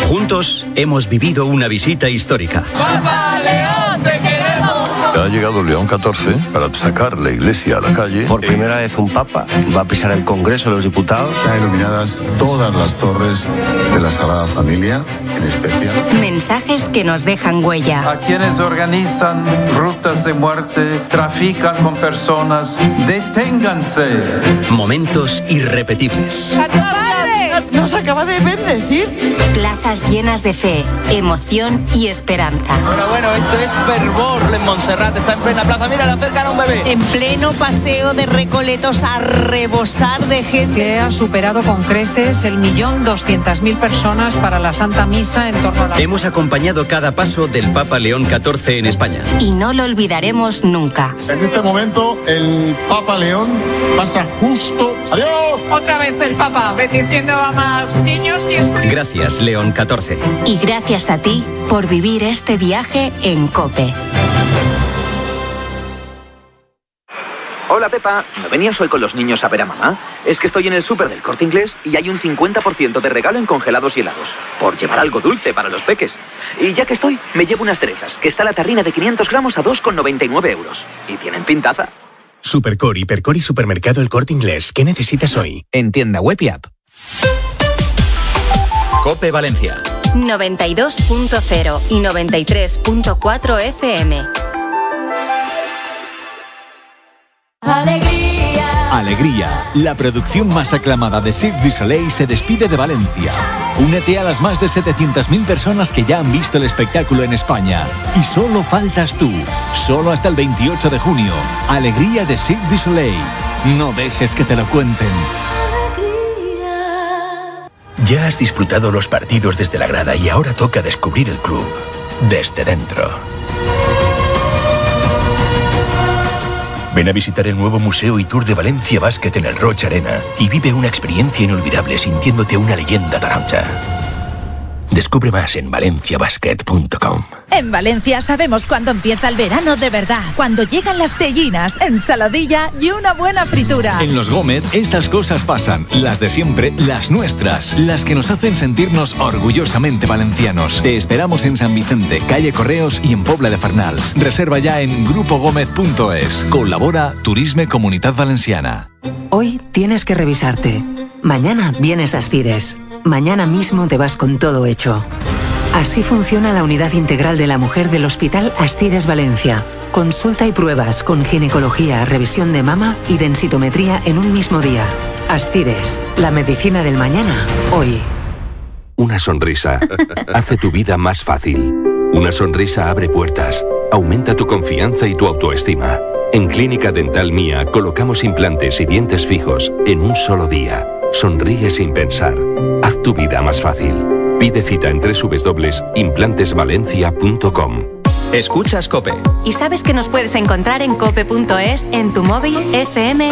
Juntos hemos vivido una visita histórica. ¡Papa León, te queremos! Ha llegado León XIV para sacar la iglesia a la calle. Por primera vez un papa va a pisar el Congreso de los Diputados. Están iluminadas todas las torres de la Sagrada Familia, en especial. Mensajes que nos dejan huella. A quienes organizan rutas de muerte, trafican con personas, deténganse. Momentos irrepetibles. Nos acaba de bendecir. Plazas llenas de fe, emoción y esperanza. Bueno, esto es fervor en Montserrat. Está en plena plaza. Mira, le acercan a un bebé. En pleno paseo de Recoletos a rebosar de gente. Se ha superado con creces el 1.200.000 personas para la Santa Misa en torno a la... Hemos acompañado cada paso del Papa León XIV en España. Y no lo olvidaremos nunca. En este momento, el Papa León pasa justo. ¡Adiós! Otra vez el Papa, bendiciendo a más niños y estudiantes. Gracias, León XIV. Y gracias a ti por vivir este viaje en COPE. Hola Pepa, ¿no venías hoy con los niños a ver a mamá? Es que estoy en el súper del Corte Inglés y hay un 50% de regalo en congelados y helados. Por llevar algo dulce para los peques. Y ya que estoy, me llevo unas cerezas, que está la tarrina de 500 gramos a 2,99 euros. Y tienen pintaza. Supercor, Hipercor y Supermercado El Corte Inglés. ¿Qué necesitas hoy? En tienda web y app. COPE Valencia. 92.0 y 93.4 FM. Alegría, la producción más aclamada de Cirque du Soleil se despide de Valencia. Únete a las más de 700.000 personas que ya han visto el espectáculo en España. Y solo faltas tú. Solo hasta el 28 de junio. Alegría de Cirque du Soleil. No dejes que te lo cuenten. Ya has disfrutado los partidos desde la grada y ahora toca descubrir el club desde dentro. Ven a visitar el nuevo Museo y Tour de Valencia Basket en el Roig Arena y vive una experiencia inolvidable sintiéndote una leyenda taronja. Descubre más en valenciabasket.com. En Valencia sabemos cuándo empieza el verano de verdad. Cuando llegan las tellinas, ensaladilla y una buena fritura. En Los Gómez, estas cosas pasan. Las de siempre, las nuestras. Las que nos hacen sentirnos orgullosamente valencianos. Te esperamos en San Vicente, calle Correos y en Pobla de Farnals. Reserva ya en grupogomez.es. Colabora Turisme Comunitat Valenciana. Hoy tienes que revisarte. Mañana vienes a Astires. Mañana mismo te vas con todo hecho. Así funciona la unidad integral de la mujer del Hospital Astires Valencia. Consulta y pruebas con ginecología, revisión de mama y densitometría en un mismo día. Astires, la medicina del mañana, hoy. Una sonrisa hace tu vida más fácil. Una sonrisa abre puertas, aumenta tu confianza y tu autoestima. En Clínica Dental Mía colocamos implantes y dientes fijos en un solo día. Sonríe sin pensar. Haz tu vida más fácil. Pide cita en www.implantesvalencia.com. Escuchas COPE. ¿Y sabes que nos puedes encontrar en cope.es, en tu móvil, FM